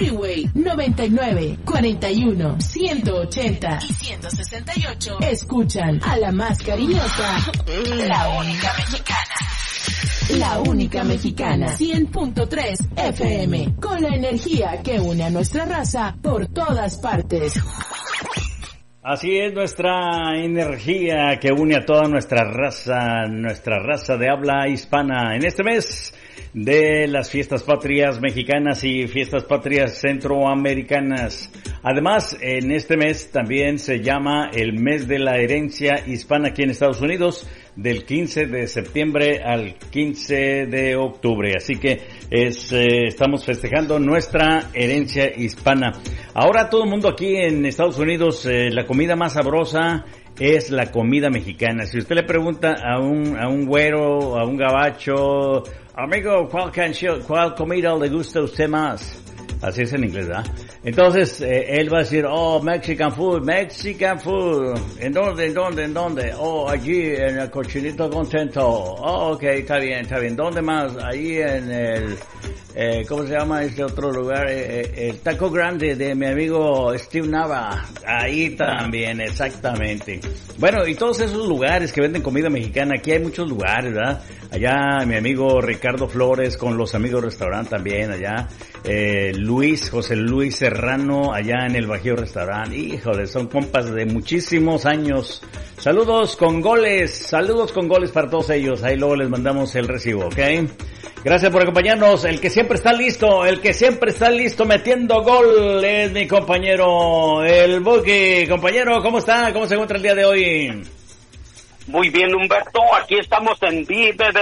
Freeway 99, 41, 180 y 168. Escuchan a la más cariñosa, la única mexicana. La única mexicana, 100.3 FM, con la energía que une a nuestra raza por todas partes. Así es, nuestra energía que une a toda nuestra raza de habla hispana. En este mes de las fiestas patrias mexicanas y fiestas patrias centroamericanas. Además, en este mes también se llama el mes de la herencia hispana aquí en Estados Unidos, del 15 de septiembre al 15 de octubre. Así que estamos festejando nuestra herencia hispana. Ahora todo el mundo aquí en Estados Unidos, la comida más sabrosa es la comida mexicana. Si usted le pregunta a un güero, a un gabacho, amigo, ¿cuál comida le gusta a usted más? Así es en inglés, ¿verdad? Entonces, él va a decir, Mexican food. ¿En dónde? Allí, en el Cochinito Contento. Ok, está bien. ¿Dónde más? Ahí en el, ¿cómo se llama este otro lugar? El Taco Grande de mi amigo Steve Nava. Ahí también, exactamente. Bueno, y todos esos lugares que venden comida mexicana, aquí hay muchos lugares, ¿verdad? Allá mi amigo Ricardo Flores con los amigos restaurante también, allá. José Luis Serrano, allá en el Bajío Restaurante. Híjole, son compas de muchísimos años. Saludos con goles para todos ellos. Ahí luego les mandamos el recibo, ¿ok? Gracias por acompañarnos. El que siempre está listo metiendo gol es mi compañero, el Buki. Compañero, ¿cómo está? ¿Cómo se encuentra el día de hoy? Muy bien, Humberto, aquí estamos en viernes.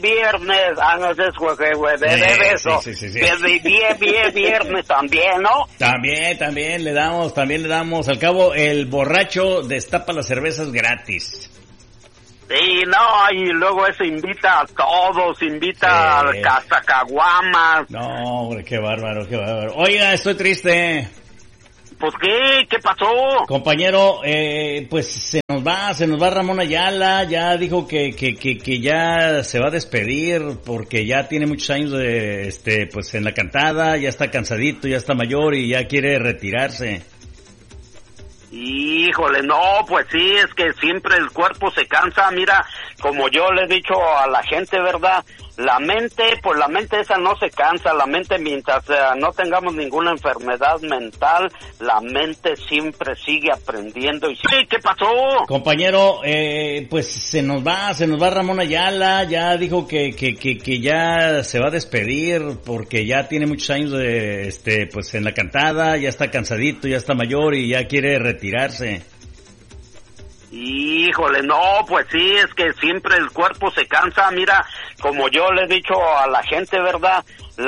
No sé, eso. Sí. Viernes también, ¿no? También le damos. Al cabo, el borracho destapa las cervezas gratis. Sí, no, y luego eso invita a todos, invita a Caguamas. No, hombre, qué bárbaro. Oiga, estoy triste. ¿Pues qué? ¿Qué pasó? Compañero, pues se nos va Ramón Ayala, ya dijo que ya se va a despedir porque ya tiene muchos años pues en la cantada, ya está cansadito, ya está mayor y ya quiere retirarse. Híjole, no, pues sí, es que siempre el cuerpo se cansa. Mira, como yo le he dicho a la gente, ¿verdad? La mente esa no se cansa. La mente, mientras no tengamos ninguna enfermedad mental, la mente siempre sigue aprendiendo. Y sí, ¿qué pasó? Compañero, pues se nos va Ramón Ayala, ya dijo que ya se va a despedir porque ya tiene muchos años pues en la cantada, ya está cansadito, ya está mayor y ya quiere retirarse. Híjole, no, pues sí, es que siempre el cuerpo se cansa. Mira, como yo le he dicho a la gente, ¿verdad?